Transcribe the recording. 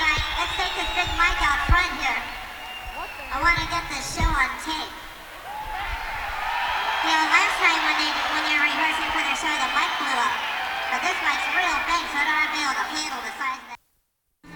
right, let's take this big mic out front here. I want to get this show on tape. You know, last time when they were rehearsing for their show, the mic blew up. But this mic's real big, so I don't have to be able to handle this